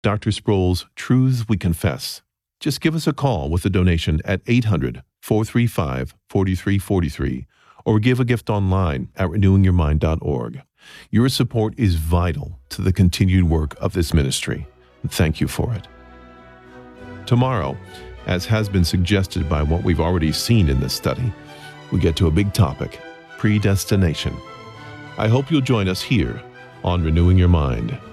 Dr. Sproul's Truths We Confess. Just give us a call with a donation at 800-435-4343 or give a gift online at renewingyourmind.org. Your support is vital to the continued work of this ministry. Thank you for it. Tomorrow, as has been suggested by what we've already seen in this study, we get to a big topic, predestination. I hope you'll join us here on Renewing Your Mind.